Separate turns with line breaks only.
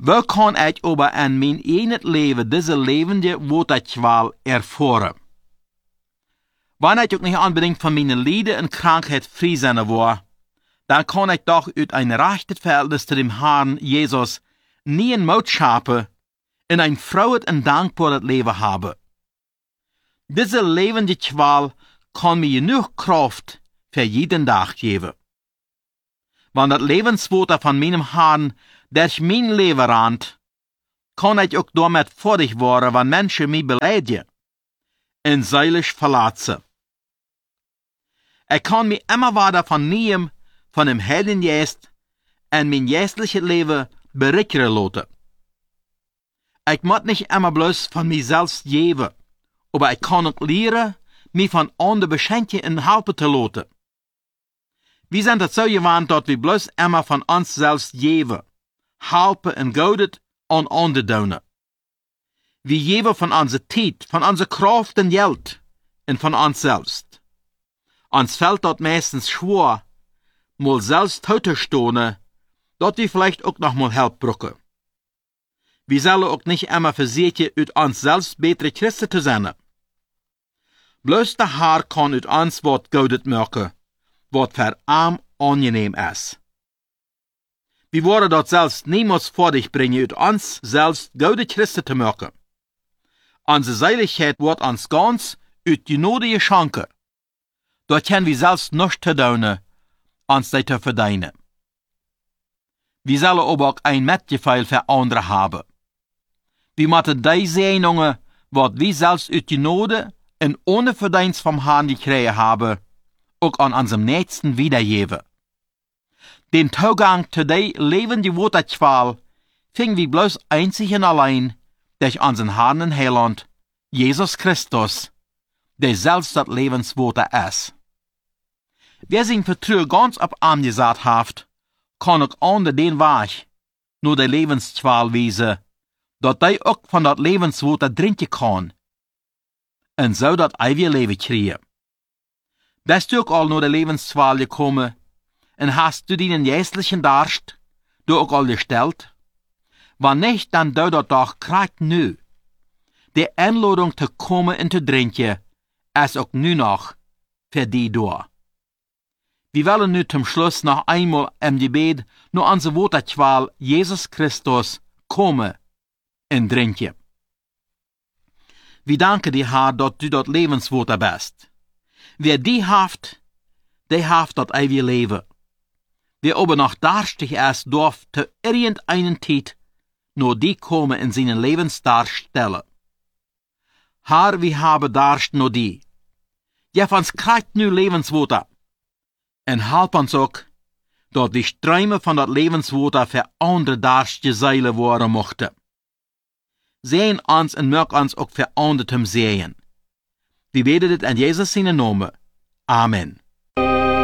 Wo kan ik aber aan mijn eigen leven deze levende waterkwal ervaren? Wanneer ik ook niet unbedingt van mijn lijden en krankheid vrij zijn word, dan kan ik doch uit een rechtes verhältnis zu dem Herrn Jesus nie een moed schapen en een vrolijk en dankbaar leven hebben. Deze levende kwal kan me genoeg kracht voor jeden dag geven. Want dat levenswater van mijn Herrn durch mijn leven randt, kan ik ook daarmee vorig worden, wanneer mensen mij beleiden en zeilig verlaten. Ik kan me immer wieder vernemen van dem Heiligen Geest en mijn geestliche leven berichten laten. Ik moet niet immer bloß van mijzelf geven, aber ik kan ook leren, mij van anderen beschenken en helpen te laten. We zijn het zo gewend dat we bloß immer van ons zelfs geven, helpen en godet aan anderen doen. We geven van onze tijd, van onze kracht en geld en van ons zelfs. Ons fällt dat meistens schwer, mal selbst toe te stonen, dat we vielleicht ook nog mal help brauchen. We zullen ook niet immer verzekeren uit ons zelfs betere Christen te zijn. Bloß de Herr kan uit ons wat godet maken, wat voor hem angenehm is. We worden dat zelfs niemals voor dich brengen uit ons zelfs gode Christen te maken. Onze Seiligkeit wordt ons ganz uit die Gnade geschenken. Dat können we zelfs nicht te doen, ons dit te verdienen. We zullen aber ook een metgefühl voor anderen hebben. We moeten die Segnungen, wat we zelfs uit die Gnade en ohne Verdienst vom Herrn gekregen hebben, ook aan onze Nächsten wiedergeven. Den Zugang zu die levende Waterqual fingen wir bloß einzig und allein durch unseren Herrn und Heiland, Jesus Christus, der selbst das Lebenswater ist. Wer sein Vertrauen ganz auf ihn gesagt hat, kann auch under den Weg nur der Lebensqual weisen, dat die auch von dat Lebenswater trinken kann. Und so dat ewige Leben kriegen. Bist du auch all nur der Lebensqual gekommen, und hast du deinen geistlichen Durst, du auch all gestellt? Wann nicht, dann du dat doch kriegt nu. Die Einladung zu kommen und zu trinken, ist auch nu noch für die da. Wir wollen nu zum Schluss noch einmal im Gebet nur unsere Waterqual Jesus Christus kommen und trinken. Wir danken dir, Herr, dass du dat Lebenswater bist. Wer die haft dat ewige Leben. Wer aber noch durstig ist, darf zu irgendeinen Zeit nur die kommen in seinen Lebensdurst stellen. Herr, wir haben Durst nur die. Gib uns kriegt nu Lebenswater. En help ons ook, dat die Ströme van dat Lebenswater für andere durstige Seelen worden mochten. Sehen ons en merk ons ook für andere zum Sehen. Wir beten dit in Jesus seinen Namen. Amen.